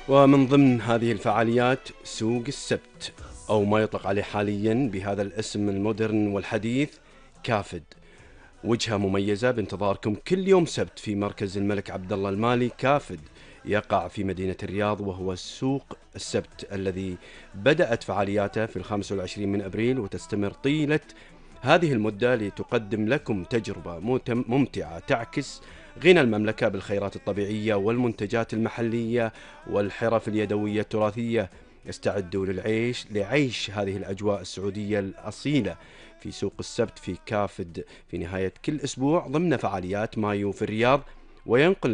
ومن ضمن هذه الفعاليات سوق السبت، أو ما يطلق عليه حاليا بهذا الاسم المودرن والحديث كافد. وجهة مميزة بانتظاركم كل يوم سبت في مركز الملك عبد الله المالي كافد، يقع في مدينة الرياض، وهو سوق السبت الذي بدأت فعالياته في 25 من أبريل وتستمر طيلة هذه المدة لتقدم لكم تجربة ممتعة تعكس غنى المملكة بالخيرات الطبيعية والمنتجات المحلية والحرف اليدوية التراثية. استعدوا لعيش هذه الأجواء السعودية الأصيلة في سوق السبت في كافد في نهاية كل أسبوع ضمن فعاليات مايو في الرياض. وينقل